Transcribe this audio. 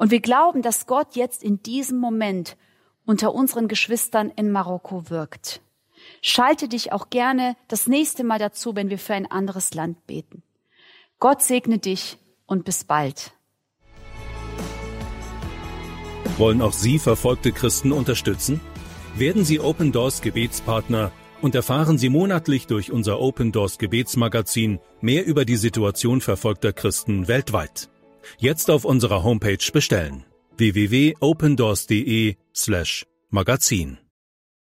Und wir glauben, dass Gott jetzt in diesem Moment unter unseren Geschwistern in Marokko wirkt. Schalte dich auch gerne das nächste Mal dazu, wenn wir für ein anderes Land beten. Gott segne dich und bis bald. Wollen auch Sie verfolgte Christen unterstützen? Werden Sie Open Doors Gebetspartner und erfahren Sie monatlich durch unser Open Doors Gebetsmagazin mehr über die Situation verfolgter Christen weltweit. Jetzt auf unserer Homepage bestellen: www.opendoors.de/magazin.